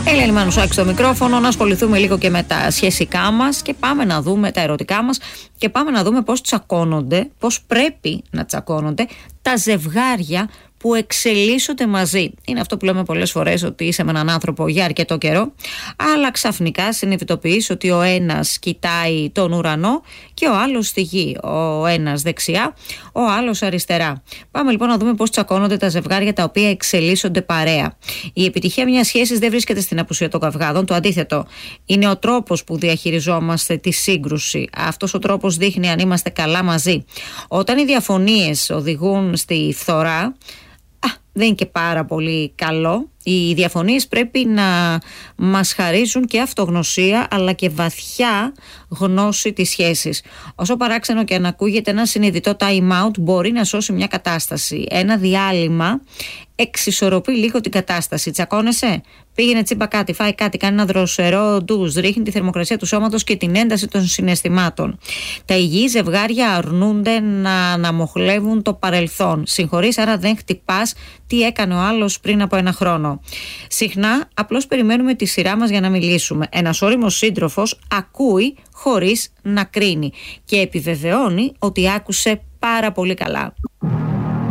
Ελένη Μανουσάκη στο μικρόφωνο, να ασχοληθούμε λίγο και με τα σχεσικά μας και πάμε να δούμε τα ερωτικά μας και πάμε να δούμε πώς τσακώνονται, πώς πρέπει να τσακώνονται τα ζευγάρια που εξελίσσονται μαζί. Είναι αυτό που λέμε πολλές φορές, ότι είσαι με έναν άνθρωπο για αρκετό καιρό, αλλά ξαφνικά συνειδητοποιείς ότι ο ένας κοιτάει τον ουρανό και ο άλλος στη γη. Ο ένας δεξιά, ο άλλος αριστερά. Πάμε λοιπόν να δούμε πώς τσακώνονται τα ζευγάρια τα οποία εξελίσσονται παρέα. Η επιτυχία μιας σχέσης δεν βρίσκεται στην απουσία των καυγάδων. Το αντίθετο, είναι ο τρόπος που διαχειριζόμαστε τη σύγκρουση. Αυτός ο τρόπος δείχνει αν είμαστε καλά μαζί. Όταν οι διαφωνίες οδηγούν στη φθορά, δεν είναι και πάρα πολύ καλό. Οι διαφωνίες πρέπει να μας χαρίζουν και αυτογνωσία, αλλά και βαθιά γνώση της σχέσης. Όσο παράξενο και αν ακούγεται, ένα συνειδητό time out μπορεί να σώσει μια κατάσταση. Ένα διάλειμμα εξισορροπεί λίγο την κατάσταση. Τσακώνεσαι, πήγαινε τσίμπα κάτι, φάει κάτι, κάνει ένα δροσερό ντουζ, ρίχνει τη θερμοκρασία του σώματος και την ένταση των συναισθημάτων. Τα υγιή ζευγάρια αρνούνται να αναμοχλεύουν το παρελθόν. Συγχωρείς, άρα δεν χτυπάς τι έκανε ο άλλος πριν από ένα χρόνο. Συχνά απλώς περιμένουμε τη σειρά μας για να μιλήσουμε. Ένας ώριμος σύντροφος ακούει χωρίς να κρίνει και επιβεβαιώνει ότι άκουσε πάρα πολύ καλά.